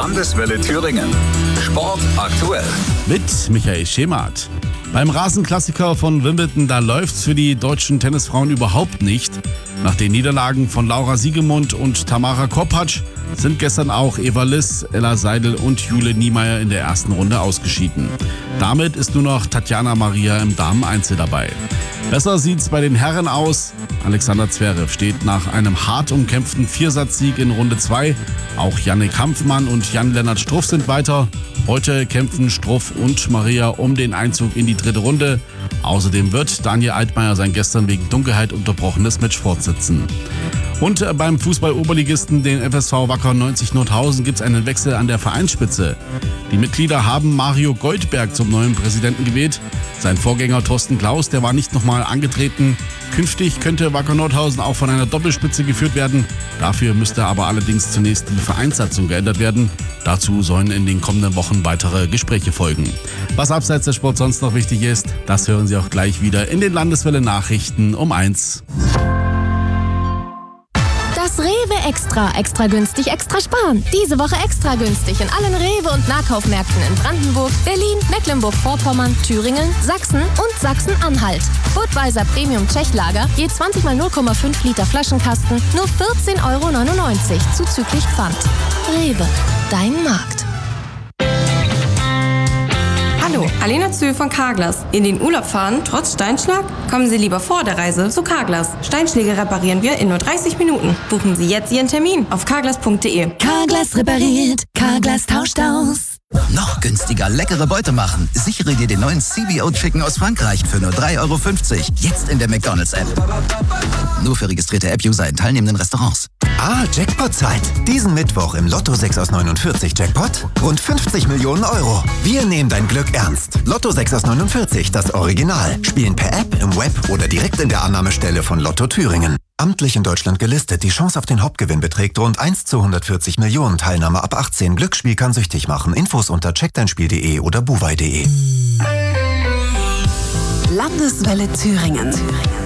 Landeswelle Thüringen. Sport aktuell. Mit Michael Schemath. Beim Rasenklassiker von Wimbledon, da läuft's für die deutschen Tennisfrauen überhaupt nicht. Nach den Niederlagen von Laura Siegemund und Tamara Korpatsch sind gestern auch Eva Liss, Ella Seidel und Jule Niemeyer in der ersten Runde ausgeschieden. Damit ist nur noch Tatjana Maria im Dameneinzel dabei. Besser sieht's bei den Herren aus. Alexander Zverev steht nach einem hart umkämpften Viersatzsieg in Runde 2. Auch Yannick Hanfmann und Jan-Lennart Struff sind weiter. Heute kämpfen Struff und Maria um den Einzug in die dritte Runde. Außerdem wird Daniel Altmaier sein gestern wegen Dunkelheit unterbrochenes Match fortsetzen. Und beim Fußball-Oberligisten, den FSV Wacker 90 Nordhausen, gibt es einen Wechsel an der Vereinsspitze. Die Mitglieder haben Mario Goldberg zum neuen Präsidenten gewählt. Sein Vorgänger Thorsten Klaus, der war nicht nochmal angetreten. Künftig könnte Wacker Nordhausen auch von einer Doppelspitze geführt werden. Dafür müsste aber allerdings zunächst die Vereinssatzung geändert werden. Dazu sollen in den kommenden Wochen weitere Gespräche folgen. Was abseits des Sports sonst noch wichtig ist, das hören Sie auch gleich wieder in den Landeswelle-Nachrichten um 1. Das Rewe Extra günstig, extra sparen. Diese Woche extra günstig in allen Rewe- und Nahkaufmärkten in Brandenburg, Berlin, Mecklenburg-Vorpommern, Thüringen, Sachsen und Sachsen-Anhalt. Budweiser Premium Tschechlager, je 20 mal 0,5 Liter Flaschenkasten, nur 14,99 € zuzüglich Pfand. Rewe, dein Markt. Hallo, Alena Zühl von Carglass. In den Urlaub fahren, trotz Steinschlag? Kommen Sie lieber vor der Reise zu Carglass. Steinschläge reparieren wir in nur 30 Minuten. Buchen Sie jetzt Ihren Termin auf carglass.de. Carglass repariert, Carglass tauscht aus. Noch günstiger leckere Beute machen. Sichere dir den neuen CBO Chicken aus Frankreich für nur 3,50 €. Jetzt in der McDonald's-App. Nur für registrierte App-User in teilnehmenden Restaurants. Jackpot-Zeit. Diesen Mittwoch im Lotto 6 aus 49 Jackpot. Rund 50 Millionen €. Wir nehmen dein Glück ernst. Lotto 6 aus 49, das Original. Spielen per App, im Web oder direkt in der Annahmestelle von Lotto Thüringen. Amtlich in Deutschland gelistet. Die Chance auf den Hauptgewinn beträgt rund 1 zu 140 Millionen. Teilnahme ab 18. Glücksspiel kann süchtig machen. Infos unter checkdeinspiel.de oder buwei.de. Landeswelle Thüringen.